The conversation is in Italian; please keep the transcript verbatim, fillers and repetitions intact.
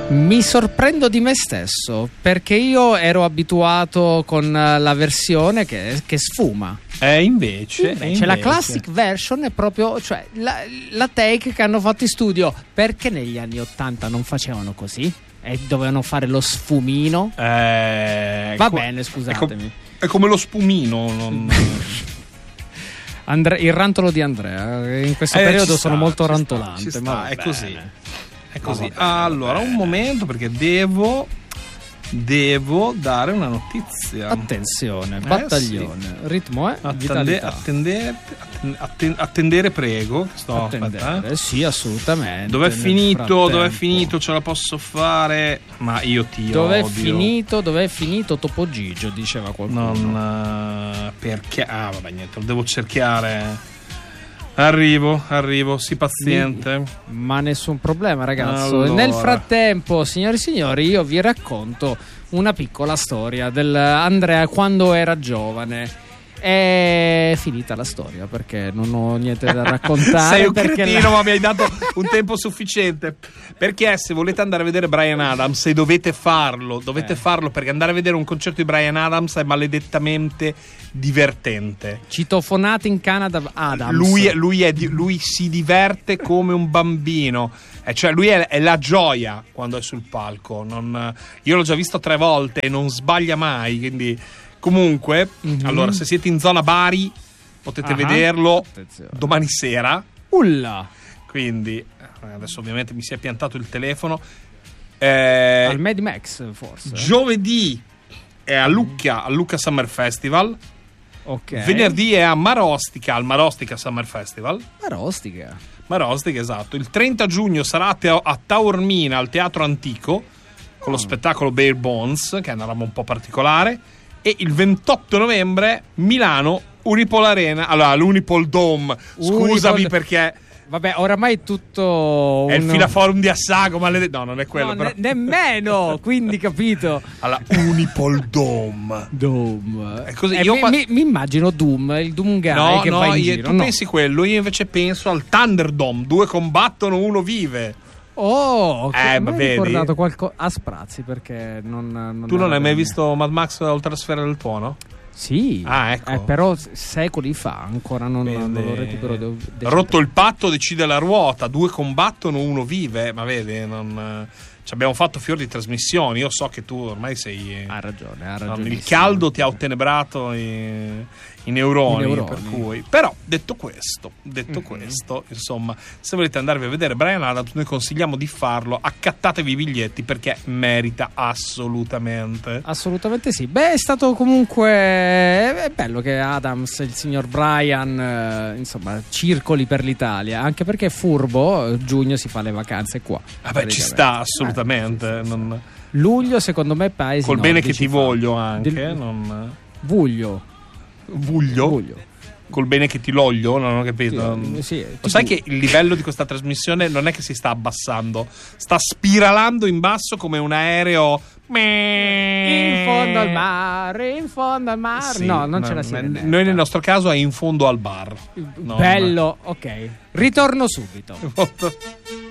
Mi sorprendo di me stesso, perché io ero abituato con la versione che, che sfuma. Eh, invece, invece, invece la classic version è proprio, cioè, la, la take che hanno fatto in studio. Perché negli anni ottanta non facevano così? E dovevano fare lo sfumino? Eh, Va co- bene, scusatemi. È, co- è come lo spumino. Non... Andre- il rantolo di Andrea. In questo eh, periodo sta, sono molto ci rantolante. Sta, ci ma sta, è bene. così. È così. No, va bene, allora, va bene. un momento, perché devo devo dare una notizia. Attenzione, Eh, battaglione. sì. Ritmo è Attende, vitalità. attendere, atten- attendere, prego. Che sto Attendere, aspetta, eh. sì, assolutamente. Dov'è Nel finito? Dov'è frattempo. finito? Ce la posso fare? Ma io ti Dov'è odio. finito? Dov'è finito Topo Gigio? Diceva qualcuno. Non eh, perché? Ah, vabbè, niente, lo devo cercare. Arrivo, arrivo, sii paziente. Ma nessun problema, ragazzo. Allora. Nel frattempo, signori e signori, io vi racconto una piccola storia dell'Andrea quando era giovane. È finita la storia perché non ho niente da raccontare. Sei un perché cretino, la... ma mi hai dato un tempo sufficiente. Perché se volete andare a vedere Bryan Adams, e dovete farlo, dovete Eh. farlo, perché andare a vedere un concerto di Bryan Adams è maledettamente divertente. Citofonati in Canada Adams. Lui, lui, è, di- lui si diverte come un bambino. Eh, cioè lui è, è la gioia quando è sul palco. Non- io l'ho già visto tre volte e non sbaglia mai. Quindi, comunque, Mhm. allora, se siete in zona Bari, potete Ah. vederlo Attenzione. domani sera. Ulla. Quindi, eh, adesso ovviamente mi si è piantato il telefono. Eh, Al Mad Max, forse. giovedì è a Lucca, al Lucca Summer Festival. Ok. Venerdì è a Marostica, al Marostica Summer Festival. Ma rostica. Marostica, esatto. Il trenta giugno sarà a, Teo- a Taormina, al Teatro Antico, con lo spettacolo Bare Bones, che è una roba un po' particolare. E il ventotto novembre, Milano, Unipol Arena. Allora, l'Unipol Dome. Scusami Unipol- perché Vabbè, oramai è tutto è il un- Filaforum di Assago, maledetto. No, non è quello, No, però. ne- nemmeno, quindi capito. Allora, Unipol Dome. Doom. È così, Eh, io mi, qua- mi- mi immagino Doom, il Doom guy No, che no, va in io- giro. tu no. pensi quello, io invece penso al Thunderdome. Due combattono, uno vive. Oh, che Eh, mi ma hai vedi? ricordato qualcosa a sprazzi perché non, non Tu non era hai mai per me. visto Mad Max Oltre la sfera del tuono? Sì. Ah, ecco. Eh, però s- secoli fa ancora non, non Quindi, lo recupero. devo- devo- rotto il patto, decide la ruota. Due combattono, uno vive. Ma vedi, non, ci abbiamo fatto fior di trasmissioni. Io so che tu ormai sei. Ha ragione, ha no, ragione. il caldo ti ha ottenebrato i, i neuroni, I neuroni. per cui. Però, detto questo, detto Mhm. questo, insomma, se volete andarvi a vedere Bryan Adams, noi consigliamo di farlo. Accattatevi i biglietti perché merita assolutamente. Assolutamente sì. Beh, è stato comunque è bello che Adams, il signor Brian, eh, insomma, circoli per l'Italia, anche perché è furbo, eh, giugno si fa le vacanze qua. Vabbè, ci praticamente. sta assolutamente. Eh, sì, sì, sì. non- Luglio, secondo me, paesi Col bene che nordici ti fa. voglio anche. Del- non... Vuglio. Vuglio? Vuglio. Col bene che ti loglio, non ho capito. Sì, sì, Lo ti sai vu- che il livello di questa trasmissione non è che si sta abbassando, sta spiralando in basso come un aereo. In fondo al mare, in fondo al mare. Sì, no, non no, c'è la no, sirenetta. Noi nel nostro caso è in fondo al bar. No, Bello, ok. Ritorno subito. ma-